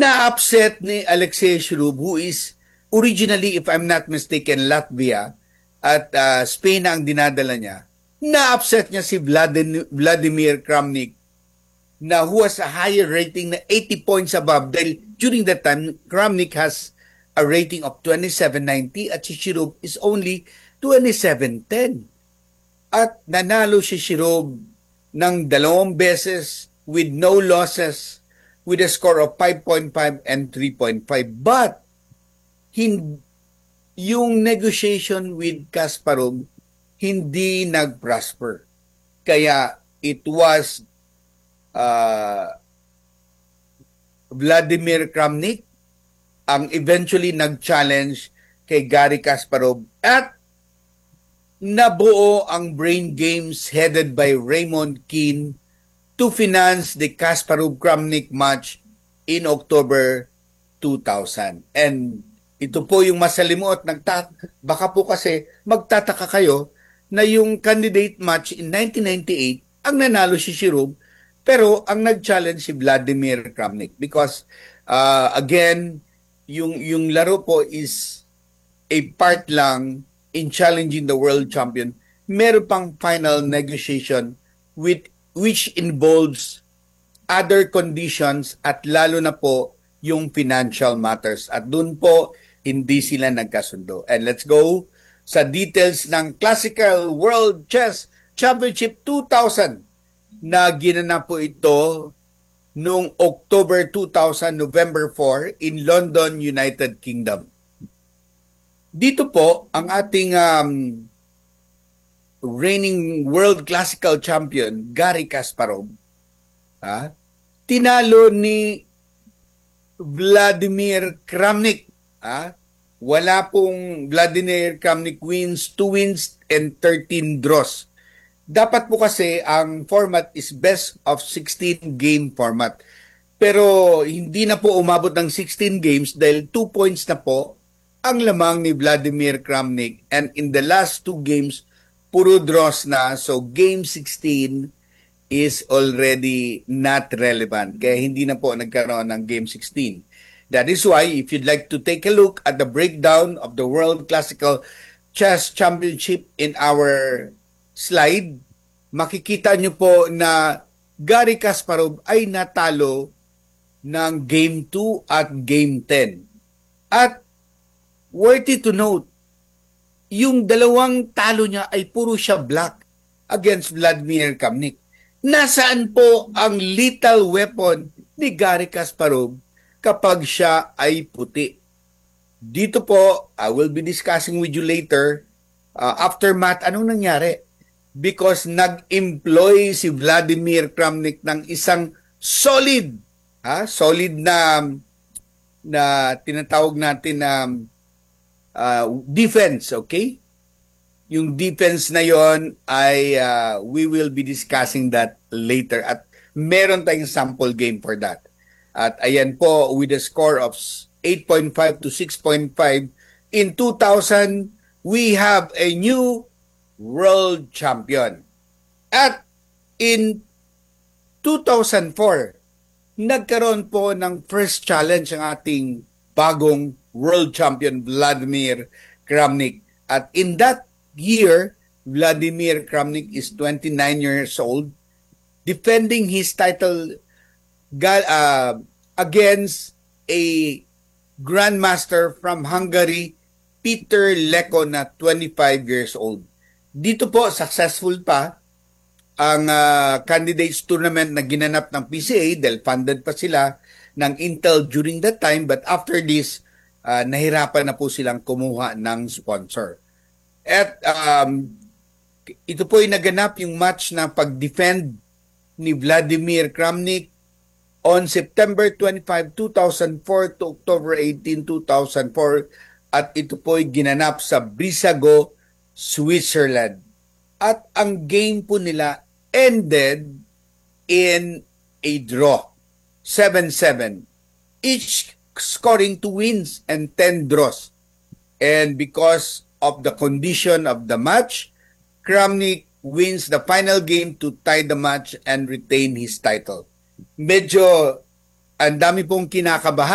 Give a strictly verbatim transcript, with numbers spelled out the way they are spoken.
na-upset ni Alexei Shurub, who is originally, if I'm not mistaken, Latvia, at uh, Spain na ang dinadala niya. Na-upset niya si Vladimir, Vladimir Kramnik, na who has a higher rating na eighty points above. Dahil during that time, Kramnik has a rating of twenty-seven ninety at si Shurub is only twenty-seven ten. At nanalo si Shurub ng dalawang beses with no losses, with a score of five point five and three point five. But hin yung negotiation with Kasparov hindi nag-prosper. Kaya it was uh, Vladimir Kramnik ang eventually nag-challenge kay Garry Kasparov at nabuo ang Brain Games headed by Raymond Keane to finance the Kasparov-Kramnik match in October two thousand. And ito po yung masalimuot. Nagtat baka po kasi magtataka kayo na yung candidate match in nineteen ninety-eight, ang nanalo si Shurub, pero ang nag-challenge si Vladimir Kramnik. Because, uh, again, yung, yung laro po is a part lang in challenging the world champion. Meron pang final negotiation with which involves other conditions at lalo na po yung financial matters. At dun po, hindi sila nagkasundo. And let's go sa details ng Classical World Chess Championship two thousand na ginanap po ito noong October two thousand, November four in London, United Kingdom. Dito po, ang ating um, reigning world classical champion, Garry Kasparov, ha, tinalo ni Vladimir Kramnik. Ha? Wala pong Vladimir Kramnik wins, two wins, and thirteen draws. Dapat po kasi ang format is best of sixteen game format. Pero hindi na po umabot ng sixteen games dahil two points na po ang lamang ni Vladimir Kramnik. And in the last two games, puro draws na. So game sixteen is already not relevant. Kaya hindi na po nagkaroon ng game sixteen. That is why, if you'd like to take a look at the breakdown of the World Classical Chess Championship in our slide, makikita nyo po na Garry Kasparov ay natalo ng Game two at Game ten. At worthy to note, yung dalawang talo niya ay puro siya black against Vladimir Kramnik. Nasaan po ang lethal weapon ni Garry Kasparov kapag siya ay puti? Dito po, I will be discussing with you later, uh, aftermath, anong nangyari? Because nag-employ si Vladimir Kramnik ng isang solid, ha? solid na, na tinatawag natin na uh, defense, okay? Yung defense na yon ay uh, we will be discussing that later at meron tayong sample game for that. At ayan po, with a score of eight point five to six point five, in two thousand, we have a new world champion. At in two thousand four, nagkaroon po ng first challenge ang ating bagong world champion, Vladimir Kramnik. At in that year, Vladimir Kramnik is twenty-nine years old, defending his title Uh, against a grandmaster from Hungary, Peter Leko, na twenty-five years old. Dito po, successful pa ang uh, candidates tournament na ginanap ng P C A dahil funded pa sila ng Intel during that time, but after this, uh, nahirapan na po silang kumuha ng sponsor. At um, ito po ay naganap yung match na pag-defend ni Vladimir Kramnik on September twenty-fifth, two thousand four to October eighteenth, two thousand four, at ito po'y ginanap sa Brissago, Switzerland. At ang game po nila ended in a draw, seven seven, each scoring two wins and ten draws. And because of the condition of the match, Kramnik wins the final game to tie the match and retain his title. Medyo ang dami pong kinakabahan